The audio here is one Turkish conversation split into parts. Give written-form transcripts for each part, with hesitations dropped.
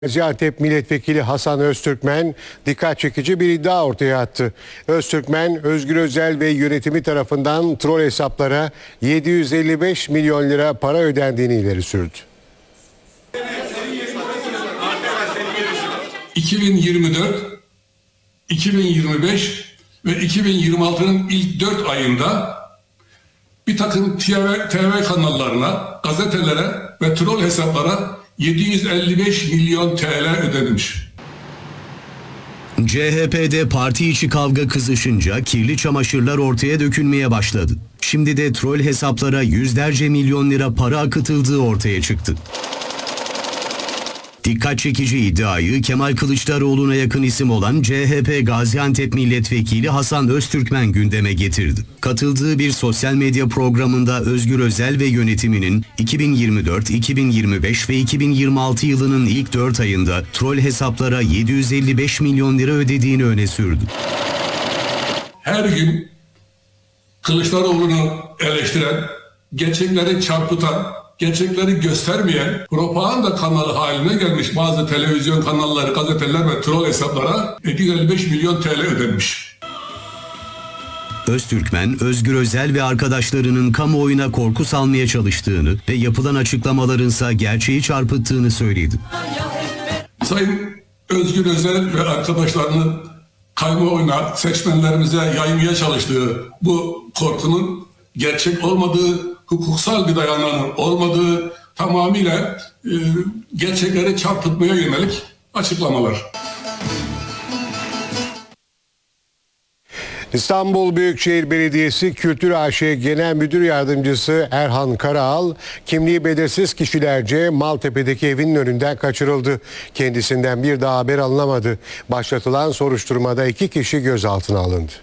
Gaziantep Milletvekili Hasan Öztürkmen dikkat çekici bir iddia ortaya attı. Öztürkmen, Özgür Özel ve yönetimi tarafından troll hesaplara 755 milyon lira para ödendiğini ileri sürdü. 2024, 2025 ve 2026'nın ilk 4 ayında bir takım TV kanallarına, gazetelere ve troll hesaplara 755 milyon TL ödenmiş. CHP'de parti içi kavga kızışınca kirli çamaşırlar ortaya dökülmeye başladı. Şimdi de troll hesaplara yüzlerce milyon lira para akıtıldığı ortaya çıktı. Dikkat çekici iddiayı Kemal Kılıçdaroğlu'na yakın isim olan CHP Gaziantep Milletvekili Hasan Öztürkmen gündeme getirdi. Katıldığı bir sosyal medya programında Özgür Özel ve yönetiminin 2024, 2025 ve 2026 yılının ilk 4 ayında troll hesaplara 755 milyon lira ödediğini öne sürdü. Her gün Kılıçdaroğlu'nu eleştiren, gerçekleri çarpıtan, gerçekleri göstermeyen propaganda kanalı haline gelmiş bazı televizyon kanalları, gazeteler ve troll hesaplara 755 milyon TL ödenmiş. Öztürkmen, Özgür Özel ve arkadaşlarının kamuoyuna korku salmaya çalıştığını ve yapılan açıklamalarınsa gerçeği çarpıttığını söyledi. Sayın Özgür Özel ve arkadaşlarının kamuoyuna, seçmenlerimize yaymaya çalıştığı bu korkunun gerçek olmadığı, hukuksal bir dayanağının olmadığı, tamamıyla gerçekleri çarpıtmaya yönelik açıklamalar. İstanbul Büyükşehir Belediyesi Kültür AŞ Genel Müdür Yardımcısı Erhan Karaal, kimliği belirsiz kişilerce Maltepe'deki evinin önünden kaçırıldı. Kendisinden bir daha haber alınamadı. Başlatılan soruşturmada 2 kişi gözaltına alındı.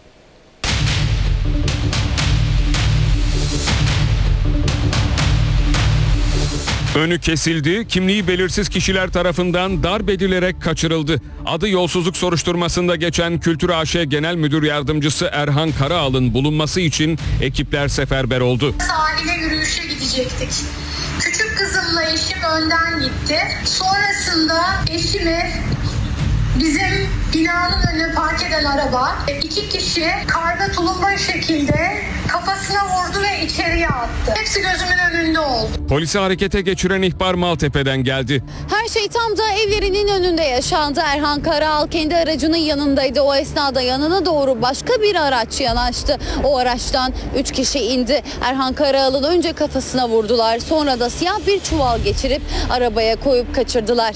Önü kesildi, kimliği belirsiz kişiler tarafından darp edilerek kaçırıldı. Adı yolsuzluk soruşturmasında geçen Kültür AŞ Genel Müdür Yardımcısı Erhan Karaal'ın bulunması için ekipler seferber oldu. Sahile yürüyüşe gidecektik. Küçük kızımla eşim önden gitti. Sonrasında eşimi bizim binanın önüne park eden araba 2 kişi karga tulumba şekilde kafasına vurdu ve içeriye attı. Hepsi gözümün önünde oldu. Polisi harekete geçiren ihbar Maltepe'den geldi. Her şey tam da evlerinin önünde yaşandı. Erhan Karaal kendi aracının yanındaydı. O esnada yanına doğru başka bir araç yanaştı. O araçtan 3 kişi indi. Erhan Karaal'ın önce kafasına vurdular. Sonra da siyah bir çuval geçirip arabaya koyup kaçırdılar.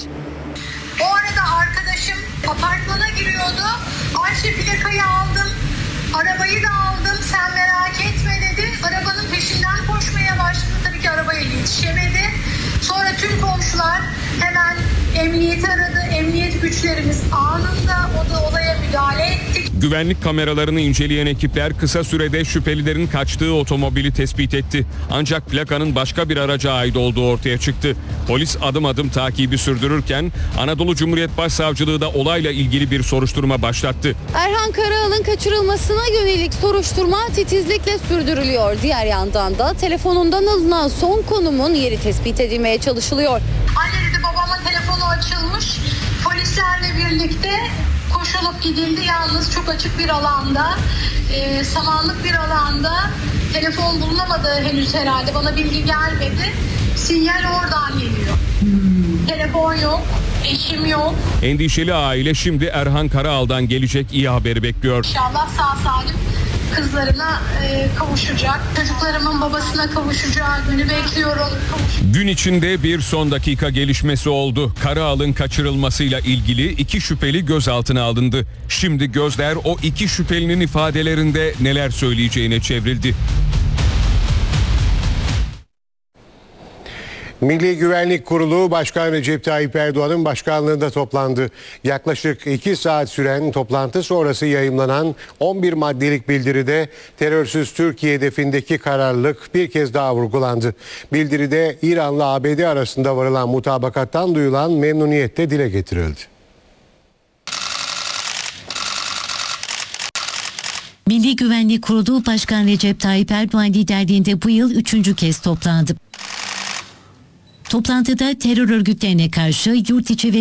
O arada arkadaşım apartmana giriyordu. Ayşe plakayı aldım. Arabayı da aldım. Sen merak etme dedi. Arabanın peşinden koşmaya başladı. Tabii ki arabaya yetişemedi. Sonra tüm komşular hemen emniyeti aradı. Emniyet güçlerimiz anında olaya müdahale ettik. Güvenlik kameralarını inceleyen ekipler kısa sürede şüphelilerin kaçtığı otomobili tespit etti. Ancak plakanın başka bir araca ait olduğu ortaya çıktı. Polis adım adım takibi sürdürürken Anadolu Cumhuriyet Başsavcılığı da olayla ilgili bir soruşturma başlattı. Erhan Karaal'ın kaçırılmasına yönelik soruşturma titizlikle sürdürülüyor. Diğer yandan da telefonundan alınan son konumun yeri tespit edilmeye çalışılıyor. Anne dedi, babamın telefonu açılmış. Polislerle birlikte koşulup gidildi. Yalnız çok açık bir alanda, samanlık bir alanda, telefon bulunamadı henüz herhalde. Bana bilgi gelmedi. Sinyal oradan geliyor. Telefon yok, eşim yok. Endişeli aile şimdi Erhan Karaal'dan gelecek iyi haberi bekliyor. İnşallah sağ salim kızlarına kavuşacak. Çocuklarımın babasına kavuşacağı günü bekliyorum. Gün içinde bir son dakika gelişmesi oldu. Karaal'ın kaçırılmasıyla ilgili 2 şüpheli gözaltına alındı. Şimdi gözler o 2 şüphelinin ifadelerinde neler söyleyeceğine çevrildi. Milli Güvenlik Kurulu Başkan Recep Tayyip Erdoğan'ın başkanlığında toplandı. Yaklaşık 2 saat süren toplantı sonrası yayımlanan 11 maddelik bildiride terörsüz Türkiye hedefindeki kararlılık bir kez daha vurgulandı. Bildiride İran'la ABD arasında varılan mutabakattan duyulan memnuniyet de dile getirildi. Milli Güvenlik Kurulu Başkan Recep Tayyip Erdoğan liderliğinde bu yıl 3. kez toplandı. Toplantıda terör örgütlerine karşı yurt içi ve